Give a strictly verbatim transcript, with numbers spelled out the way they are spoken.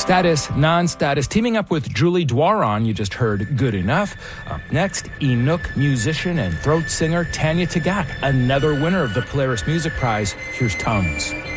Status, Non-Status, teaming up with Julie Dwaron, you just heard Good Enough. Up next, Inuk musician and throat singer Tanya Tagaq, another winner of the Polaris Music Prize. Here's Tongues.